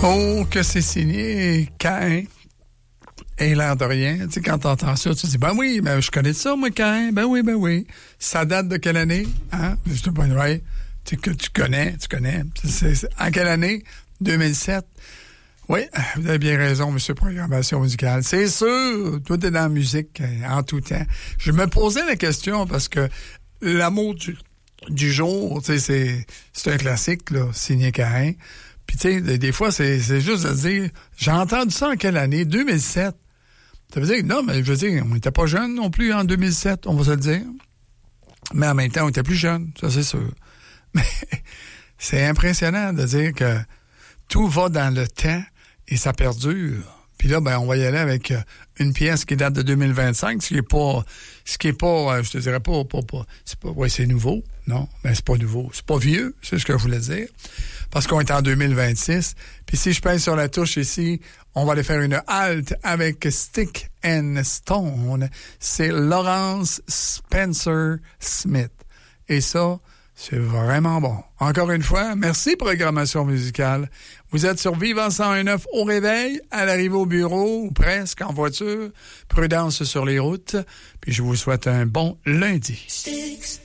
Oh, que c'est signé Caïn. Et l'air de rien. Tu sais, quand t'entends ça, tu te dis, ben oui, mais je connais ça, moi, Caïn. Ben oui. Ça date de quelle année? Hein? Je pas ouais. Tu connais. C'est en quelle année? 2007. Oui, vous avez bien raison, monsieur Programmation musicale. C'est sûr, tout est dans la musique en tout temps. Je me posais la question parce que l'amour du jour, tu sais, c'est un classique, là, signé Caïn. Puis, tu sais, des fois, c'est juste de dire, j'ai entendu ça en quelle année? 2007. Ça veut dire que non, mais je veux dire, on n'était pas jeunes non plus en 2007, on va se le dire. Mais en même temps, on était plus jeunes, ça c'est sûr. Mais c'est impressionnant de dire que tout va dans le temps et ça perdure. Puis là, ben, on va y aller avec une pièce qui date de 2025, ce qui est pas, je te dirais pas, c'est nouveau, non, mais c'est pas nouveau, c'est pas vieux, c'est ce que je voulais dire, parce qu'on est en 2026. Puis si je pèse sur la touche ici, on va aller faire une halte avec Stick and Stone. C'est Lawrence Spencer Smith. Et ça, c'est vraiment bon. Encore une fois, merci Programmation musicale. Vous êtes sur Vivant 101.9 au réveil, à l'arrivée au bureau, ou presque en voiture. Prudence sur les routes. Puis je vous souhaite un bon lundi. Sticks